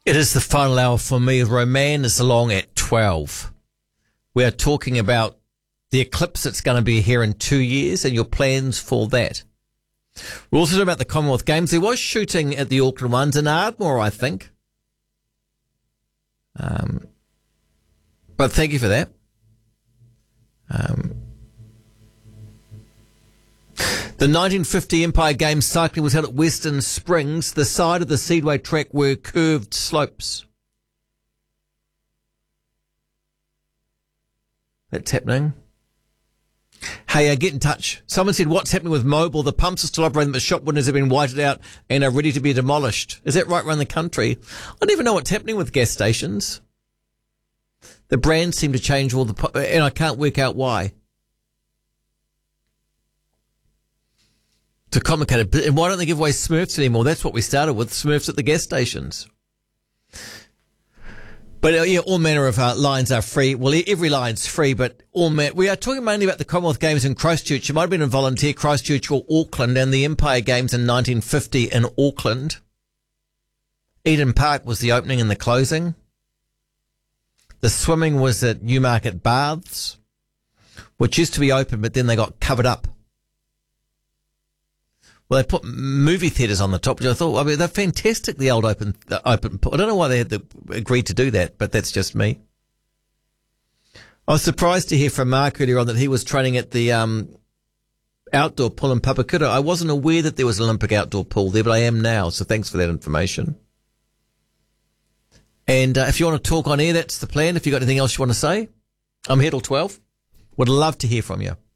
It is the final hour for me. Roman is along at 12. We are talking about the eclipse that's going to be here in 2 years and your plans for that. We're also talking about the Commonwealth Games. There was shooting at the Auckland ones in Ardmore, I think. But thank you for that. The 1950 Empire Games cycling was held at Western Springs. The side of the Speedway track were curved slopes. That's happening. Hey, get in touch. Someone said, what's happening with Mobil? The pumps are still operating, but shop windows have been whited out and are ready to be demolished. Is that right around the country? I never know what's happening with gas stations. The brands seem to change all and I can't work out why. It's complicated. And why don't they give away Smurfs anymore? That's what we started with, Smurfs at the gas stations. But all manner of lines are free. Well, every line's free, but we are talking mainly about the Commonwealth Games in Christchurch. You might have been a volunteer, Christchurch or Auckland, and the Empire Games in 1950 in Auckland. Eden Park was the opening and the closing. The swimming was at Newmarket Baths, which used to be open, but then they got covered up. Well, they put movie theatres on the top, which I thought, they're fantastic, the old open. I don't know why they had agreed to do that, but that's just me. I was surprised to hear from Mark earlier on that he was training at the outdoor pool in Papakura. I wasn't aware that there was an Olympic outdoor pool there, but I am now, so thanks for that information. And if you want to talk on air, that's the plan. If you've got anything else you want to say, I'm here till 12. Would love to hear from you.